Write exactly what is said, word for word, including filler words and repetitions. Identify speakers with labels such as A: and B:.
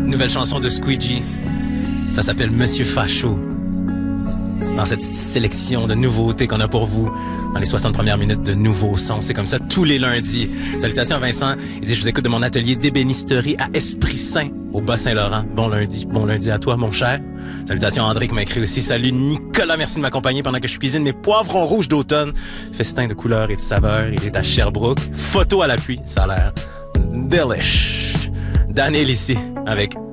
A: Nouvelle chanson de Squeegee. Ça s'appelle Monsieur Facho. Dans cette petite sélection de nouveautés qu'on a pour vous dans les soixante premières minutes de nouveaux sons. C'est comme ça tous les lundis. Salutations à Vincent. Il dit, je vous écoute de mon atelier d'ébénisterie à Esprit Saint au Bas-Saint-Laurent. Bon lundi. Bon lundi à toi, mon cher. Salutations à André qui m'a écrit aussi. Salut Nicolas, merci de m'accompagner pendant que je cuisine mes poivrons rouges d'automne. Festin de couleurs et de saveurs. Il est à Sherbrooke. Photo à l'appui. Ça a l'air delish. Daniel ici avec